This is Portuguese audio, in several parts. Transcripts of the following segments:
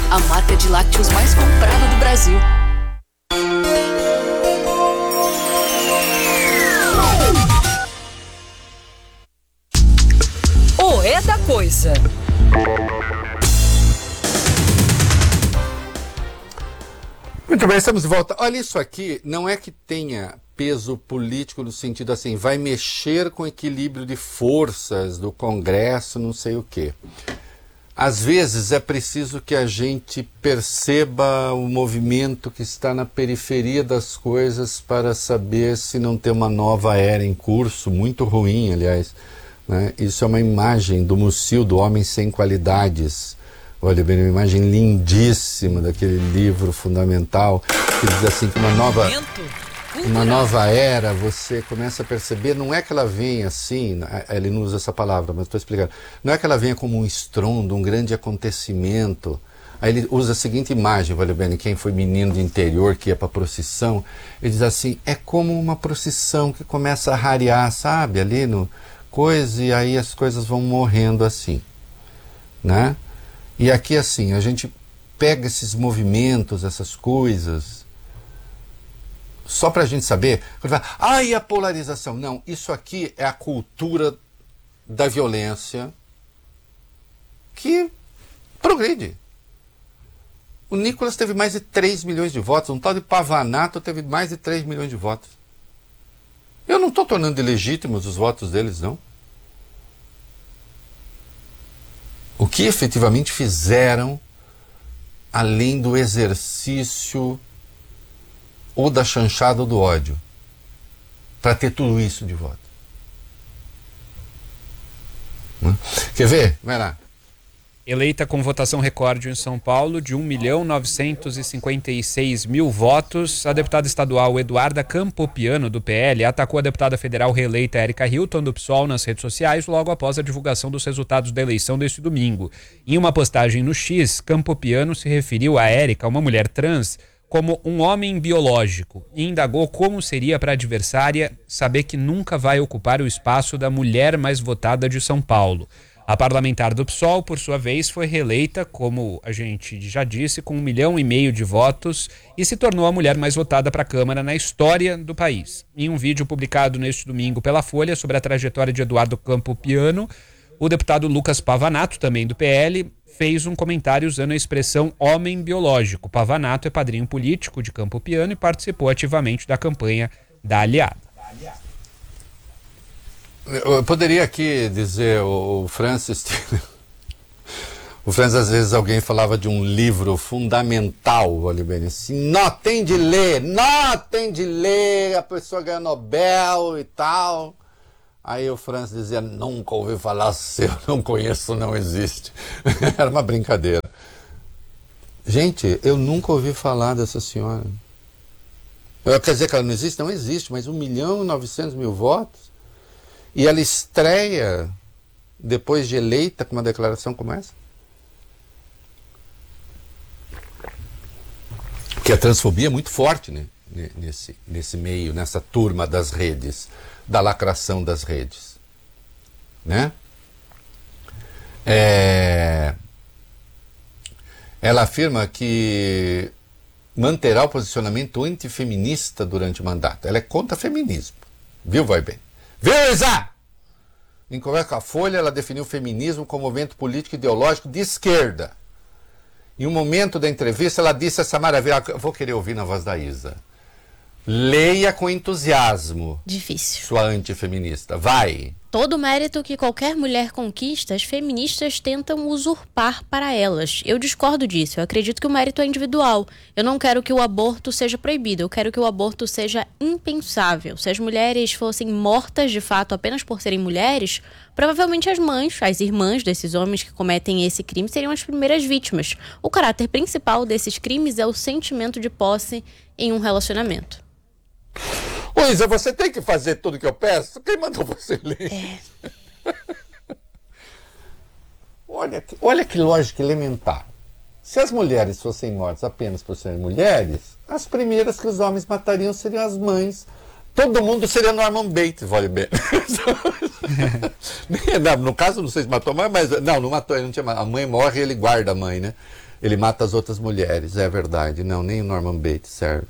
a marca de lácteos mais comprada do Brasil. O É da Coisa. Muito bem, estamos de volta. Olha, isso aqui não é que tenha peso político no sentido assim, vai mexer com o equilíbrio de forças do Congresso, não sei o quê. Às vezes é preciso que a gente perceba o movimento que está na periferia das coisas para saber se não tem uma nova era em curso, muito ruim, aliás, né? Isso é uma imagem do Musil, do Homem Sem Qualidades. Olha bem, uma imagem lindíssima daquele livro fundamental que diz assim que uma nova era, você começa a perceber, não é que ela venha assim, ele não usa essa palavra, mas estou explicando, não é que ela venha como um estrondo, um grande acontecimento. Aí ele usa a seguinte imagem, olha bem, quem foi menino de interior que ia para a procissão, ele diz assim, é como uma procissão que começa a rarear, sabe, ali no coisa, e aí as coisas vão morrendo assim, né? E aqui assim, a gente pega esses movimentos, essas coisas, só para a gente saber, e a polarização. Não, isso aqui é a cultura da violência que progride. O Nicolas teve mais de 3 milhões de votos, um tal de Pavanato teve mais de 3 milhões de votos. Eu não estou tornando ilegítimos os votos deles, não. O que efetivamente fizeram, além do exercício ou da chanchada ou do ódio, para ter tudo isso de voto? Quer ver? Vai lá. Eleita com votação recorde em São Paulo de 1.956.000 votos, a deputada estadual Eduarda Campopiano, do PL, atacou a deputada federal reeleita Érica Hilton, do PSOL, nas redes sociais, logo após a divulgação dos resultados da eleição deste domingo. Em uma postagem no X, Campopiano se referiu a Érica, uma mulher trans, como um homem biológico e indagou como seria para a adversária saber que nunca vai ocupar o espaço da mulher mais votada de São Paulo. A parlamentar do PSOL, por sua vez, foi reeleita, como a gente já disse, com 1,5 milhão de votos e se tornou a mulher mais votada para a Câmara na história do país. Em um vídeo publicado neste domingo pela Folha sobre a trajetória de Eduardo Campopiano, o deputado Lucas Pavanato, também do PL, fez um comentário usando a expressão homem biológico. Pavanato é padrinho político de Campopiano e participou ativamente da campanha da aliada. Eu poderia aqui dizer, o Francis, o Francis, às vezes alguém falava de um livro fundamental, olha bem, assim, não tem de ler, a pessoa ganha Nobel e tal. Aí o Francis dizia, nunca ouvi falar, se eu não conheço, não existe. Era uma brincadeira. Gente, eu nunca ouvi falar dessa senhora. Quer dizer que ela não existe? Não existe, mas 1.900.000 votos. E ela estreia, depois de eleita, com uma declaração como essa? Porque a transfobia é muito forte, né? Nesse meio, nessa turma das redes, da lacração das redes, né? Ela afirma que manterá o posicionamento antifeminista durante o mandato. Ela é contra feminismo, viu, vai bem? Viu, Isa? Em conversa com a Folha, ela definiu o feminismo como movimento político e ideológico de esquerda. Em um momento da entrevista, ela disse essa maravilha. Vou querer ouvir na voz da Isa. Leia com entusiasmo. Difícil. Sua antifeminista. Vai. Todo mérito que qualquer mulher conquista, as feministas tentam usurpar para elas. Eu discordo disso. Eu acredito que o mérito é individual. Eu não quero que o aborto seja proibido. Eu quero que o aborto seja impensável. Se as mulheres fossem mortas de fato apenas por serem mulheres, provavelmente as mães, as irmãs desses homens que cometem esse crime seriam as primeiras vítimas. O caráter principal desses crimes é o sentimento de posse em um relacionamento. Ô Isa, você tem que fazer tudo que eu peço? Quem mandou você ler? Olha que lógica elementar. Se as mulheres fossem mortas apenas por serem mulheres, as primeiras que os homens matariam seriam as mães. Todo mundo seria Norman Bates, vale bem. No caso, não sei se matou a mãe, mas... Não matou, ele não tinha. A mãe morre e ele guarda a mãe, né? ele mata as outras mulheres. É verdade, não, nem o Norman Bates serve.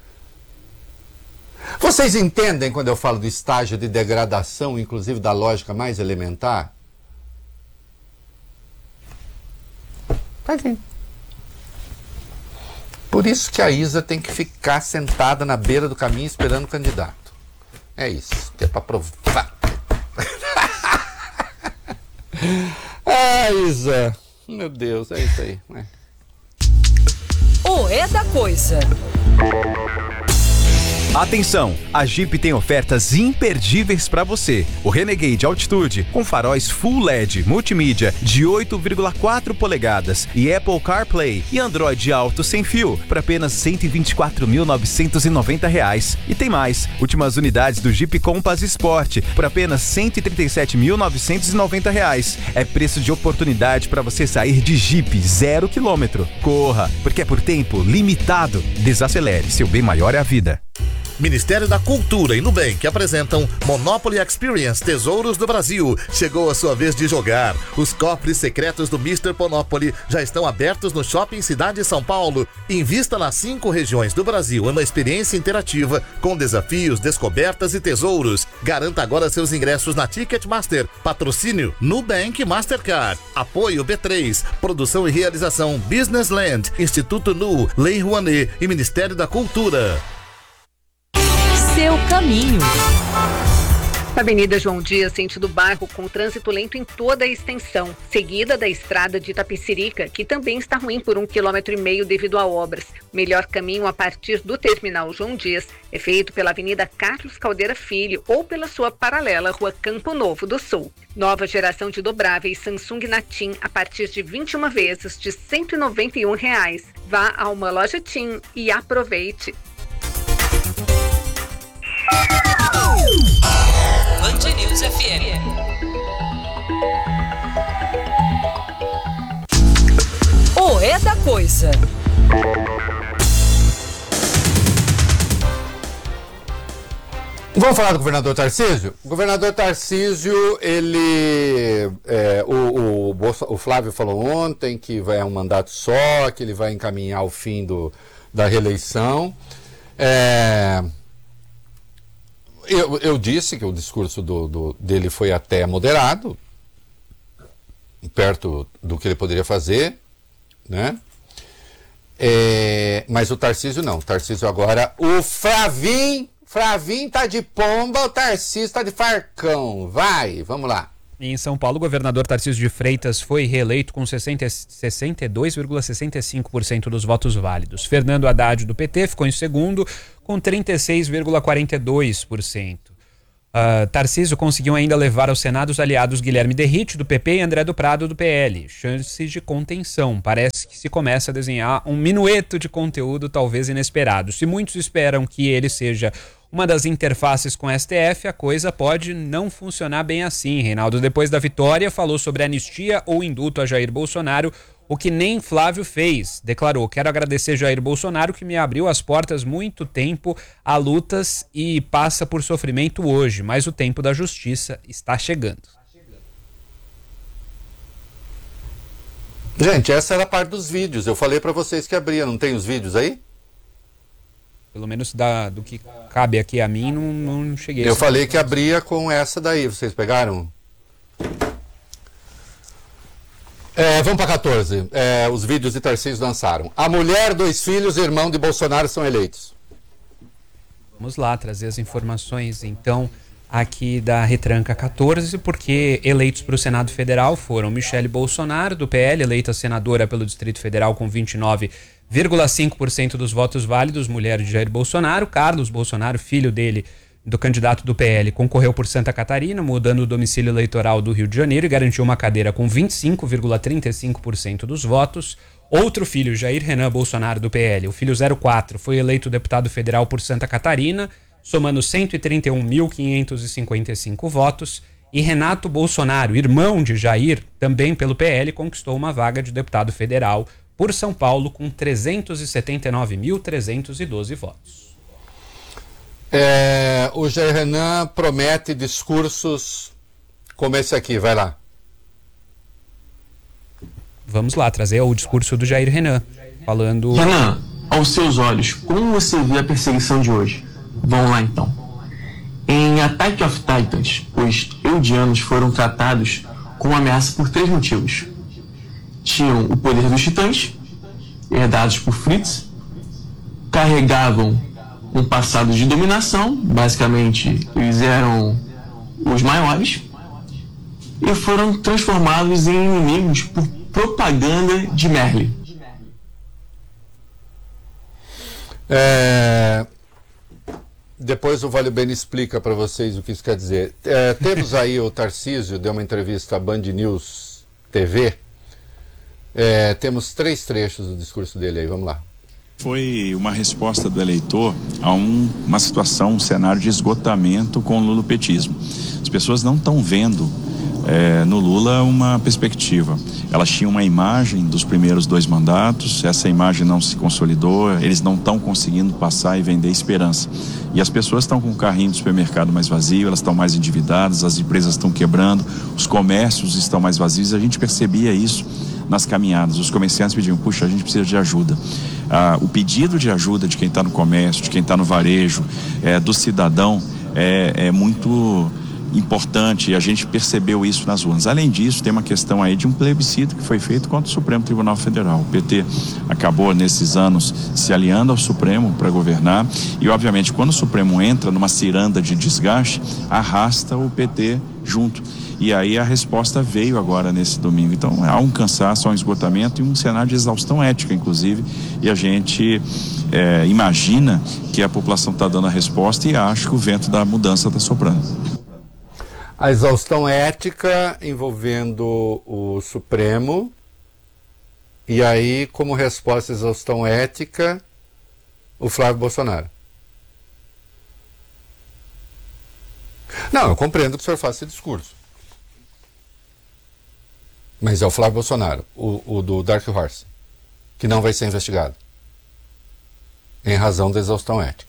Vocês entendem quando eu falo do estágio de degradação, inclusive da lógica mais elementar? Por isso que a Isa tem que ficar sentada na beira do caminho esperando o candidato. É isso, que é para provar. Ah, Isa, meu Deus, é isso aí. O É da Coisa. Atenção, a Jeep tem ofertas imperdíveis para você. O Renegade Altitude com faróis Full LED, multimídia de 8,4 polegadas e Apple CarPlay e Android Auto sem fio por apenas R$ 124.990. E tem mais, últimas unidades do Jeep Compass Sport por apenas R$ 137.990. É preço de oportunidade para você sair de Jeep 0 km. Corra, porque é por tempo limitado. Desacelere, seu bem maior é a vida. Ministério da Cultura e Nubank apresentam Monopoly Experience Tesouros do Brasil. Chegou a sua vez de jogar. Os cofres secretos do Mr. Monopoly já estão abertos no Shopping Cidade São Paulo. Invista nas 5 regiões do Brasil em uma experiência interativa com desafios, descobertas e tesouros. Garanta agora seus ingressos na Ticketmaster. Patrocínio Nubank Mastercard. Apoio B3. Produção e realização Businessland, Instituto Nu, Lei Rouanet e Ministério da Cultura. Seu caminho. Avenida João Dias, sentido bairro, com trânsito lento em toda a extensão, seguida da estrada de Itapecerica, que também está ruim por 1,5 km devido a obras. Melhor caminho a partir do terminal João Dias é feito pela Avenida Carlos Caldeira Filho ou pela sua paralela Rua Campo Novo do Sul. Nova geração de dobráveis Samsung Natim a partir de 21 vezes de R$ 191. Vá a uma loja TIM e aproveite. Band News FM. O É da Coisa. Vamos falar do governador Tarcísio? O governador Tarcísio, ele... o Flávio falou ontem que é um mandato só, que ele vai encaminhar o fim da reeleição. Eu disse que o discurso dele foi até moderado, perto do que ele poderia fazer, né? Mas o Tarcísio não. O Tarcísio agora... O Flavinho tá de pomba, o Tarcísio tá de farcão. Vamos lá. Em São Paulo, o governador Tarcísio de Freitas foi reeleito com 62,65% dos votos válidos. Fernando Haddad, do PT, ficou em segundo com 36,42%. Tarcísio conseguiu ainda levar ao Senado os aliados Guilherme Derrite, do PP, e André do Prado, do PL. Chances de contenção. Parece que se começa a desenhar um minueto de conteúdo talvez inesperado. Se muitos esperam que ele seja uma das interfaces com a STF, a coisa pode não funcionar bem assim. Reinaldo, depois da vitória, falou sobre anistia ou indulto a Jair Bolsonaro, o que nem Flávio fez. Declarou: quero agradecer Jair Bolsonaro, que me abriu as portas muito tempo a lutas e passa por sofrimento hoje, mas o tempo da justiça está chegando. Gente, essa era a parte dos vídeos. Eu falei para vocês que abria. Não tem os vídeos aí? Pelo menos do que cabe aqui a mim, não cheguei. Eu falei que abria com essa daí. Vocês pegaram? Vamos para 14. Os vídeos de Tarcísio lançaram. A mulher, 2 filhos, irmão de Bolsonaro são eleitos. Vamos lá trazer as informações, então, aqui da Retranca 14, porque eleitos para o Senado Federal foram Michele Bolsonaro, do PL, eleita senadora pelo Distrito Federal com 29,5% dos votos válidos, mulher de Jair Bolsonaro. Carlos Bolsonaro, filho dele, do candidato do PL, concorreu por Santa Catarina, mudando o domicílio eleitoral do Rio de Janeiro, e garantiu uma cadeira com 25,35% dos votos. Outro filho, Jair Renan Bolsonaro, do PL, o filho 04, foi eleito deputado federal por Santa Catarina, somando 131.555 votos. E Renato Bolsonaro, irmão de Jair, também pelo PL, conquistou uma vaga de deputado federal por São Paulo com 379.312 votos. O Jair Renan promete discursos como esse aqui, vai lá. Vamos lá, trazer o discurso do Jair Renan, falando... Renan, aos seus olhos, como você vê a perseguição de hoje? Vamos lá então. Em Attack of Titans, os Eldianos foram tratados como ameaça por 3 motivos. Tinham o poder dos titãs, herdados por Fritz, carregavam um passado de dominação, basicamente eles eram os maiores, e foram transformados em inimigos por propaganda de Merlin. Depois o Vale Bene explica para vocês o que isso quer dizer. Temos aí o Tarcísio, deu uma entrevista à Band News TV. Temos 3 trechos do discurso dele aí, vamos lá. Foi uma resposta do eleitor a uma situação, um cenário de esgotamento com o lulopetismo. As pessoas não estão vendo no Lula uma perspectiva. Elas tinham uma imagem dos primeiros 2 mandatos, essa imagem não se consolidou, eles não estão conseguindo passar e vender esperança. E as pessoas estão com o carrinho do supermercado mais vazio, elas estão mais endividadas, as empresas estão quebrando, os comércios estão mais vazios, a gente percebia isso nas caminhadas. Os comerciantes pediam, puxa, a gente precisa de ajuda. O pedido de ajuda de quem está no comércio, de quem está no varejo, do cidadão, é muito importante, e a gente percebeu isso nas urnas. Além disso, tem uma questão aí de um plebiscito que foi feito contra o Supremo Tribunal Federal. O PT acabou nesses anos se aliando ao Supremo para governar e, obviamente, quando o Supremo entra numa ciranda de desgaste, arrasta o PT junto. E aí a resposta veio agora nesse domingo. Então há um cansaço, há um esgotamento e um cenário de exaustão ética, inclusive, e a gente imagina que a população está dando a resposta e acha que o vento da mudança está soprando. A exaustão ética envolvendo o Supremo, e aí, como resposta à exaustão ética, o Flávio Bolsonaro. Não, eu compreendo que o senhor faça esse discurso. Mas é o Flávio Bolsonaro, o do Dark Horse, que não vai ser investigado, em razão da exaustão ética.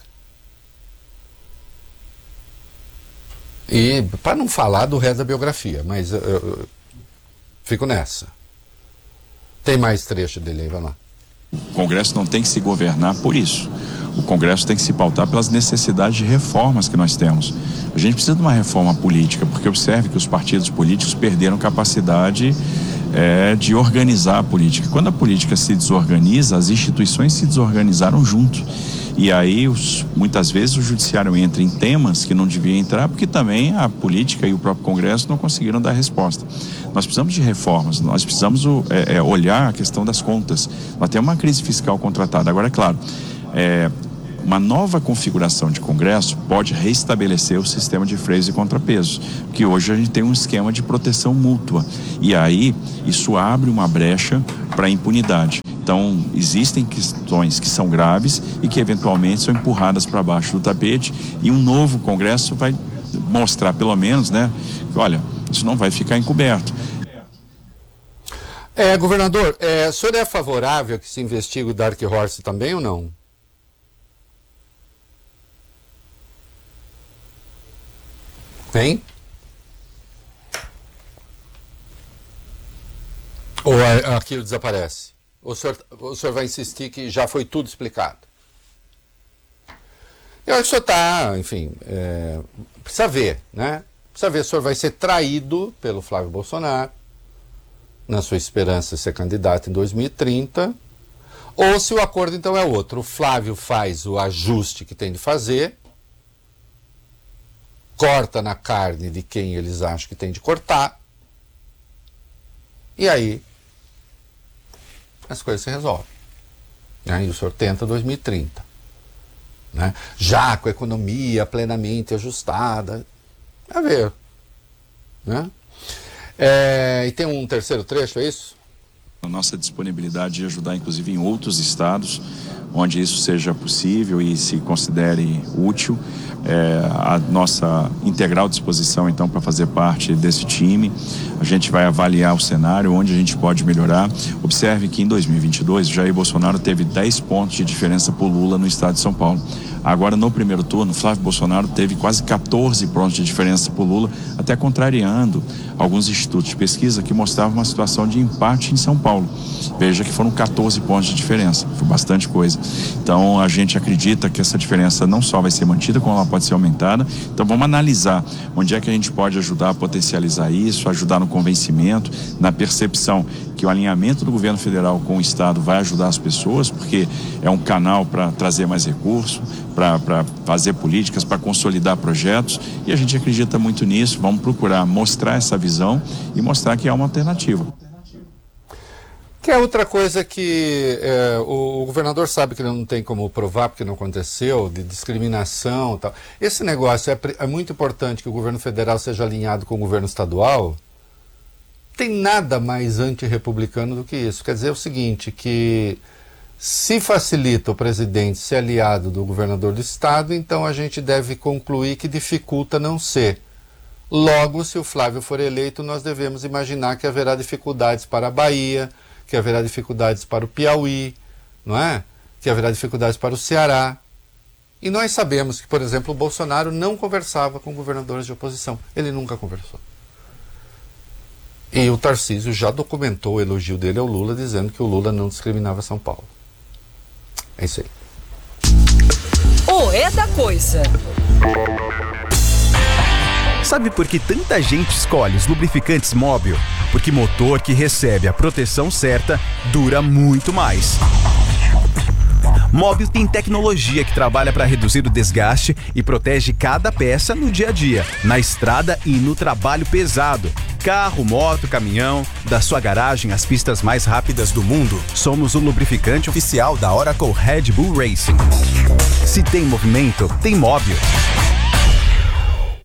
E para não falar do resto da biografia, mas eu fico nessa. Tem mais trecho dele aí, vamos lá. O Congresso não tem que se governar por isso. O Congresso tem que se pautar pelas necessidades de reformas que nós temos. A gente precisa de uma reforma política, porque observe que os partidos políticos perderam capacidade de organizar a política. Quando a política se desorganiza, as instituições se desorganizaram junto. E aí, muitas vezes, o judiciário entra em temas que não devia entrar, porque também a política e o próprio Congresso não conseguiram dar resposta. Nós precisamos de reformas, nós precisamos olhar a questão das contas. Nós temos uma crise fiscal contratada. Agora, é claro, uma nova configuração de Congresso pode restabelecer o sistema de freios e contrapesos, porque hoje a gente tem um esquema de proteção mútua. E aí, isso abre uma brecha para a impunidade. Então, existem questões que são graves e que eventualmente são empurradas para baixo do tapete, e um novo Congresso vai mostrar, pelo menos, que, olha, isso não vai ficar encoberto. Governador, o senhor é favorável que se investigue o Dark Horse também ou não? Hein? Ou aquilo desaparece? O senhor vai insistir que já foi tudo explicado? Eu acho que o senhor está, enfim, precisa ver, né? Precisa ver se o senhor vai ser traído pelo Flávio Bolsonaro, na sua esperança de ser candidato em 2030, ou se o acordo então é outro. O Flávio faz o ajuste que tem de fazer, corta na carne de quem eles acham que tem de cortar, e aí as coisas se resolvem. E o senhor tenta 2030. Né? Já com a economia plenamente ajustada. A ver. Né? E tem um terceiro trecho, é isso? A nossa disponibilidade de ajudar, inclusive, em outros estados onde isso seja possível e se considere útil. A nossa integral disposição, então, para fazer parte desse time. A gente vai avaliar o cenário, onde a gente pode melhorar. Observe que em 2022, Jair Bolsonaro teve 10 pontos de diferença por Lula no estado de São Paulo. Agora, no primeiro turno, Flávio Bolsonaro teve quase 14 pontos de diferença por Lula, até contrariando alguns institutos de pesquisa que mostravam uma situação de empate em São Paulo. Veja que foram 14 pontos de diferença, foi bastante coisa. Então, a gente acredita que essa diferença não só vai ser mantida, como ela pode ser aumentada. Então, vamos analisar onde é que a gente pode ajudar a potencializar isso, ajudar no convencimento, na percepção que o alinhamento do governo federal com o estado vai ajudar as pessoas, porque é um canal para trazer mais recursos, para fazer políticas, para consolidar projetos, e a gente acredita muito nisso. Vamos procurar mostrar essa visão e mostrar que há uma alternativa. Que é outra coisa que o governador sabe que ele não tem como provar, porque não aconteceu, de discriminação e tal. Esse negócio é muito importante que o governo federal seja alinhado com o governo estadual. Tem nada mais antirrepublicano do que isso. Quer dizer o seguinte, que se facilita o presidente ser aliado do governador do estado, então a gente deve concluir que dificulta não ser. Logo, se o Flávio for eleito, nós devemos imaginar que haverá dificuldades para a Bahia, que haverá dificuldades para o Piauí, não é? Que haverá dificuldades para o Ceará. E nós sabemos que, por exemplo, o Bolsonaro não conversava com governadores de oposição. Ele nunca conversou. E o Tarcísio já documentou o elogio dele ao Lula, dizendo que o Lula não discriminava São Paulo. É isso aí. O É da Coisa. Sabe por que tanta gente escolhe os lubrificantes Móbil? Porque motor que recebe a proteção certa dura muito mais. Móbil tem tecnologia que trabalha para reduzir o desgaste e protege cada peça no dia a dia, na estrada e no trabalho pesado. Carro, moto, caminhão, da sua garagem às pistas mais rápidas do mundo, somos o lubrificante oficial da Oracle Red Bull Racing. Se tem movimento, tem Móbil.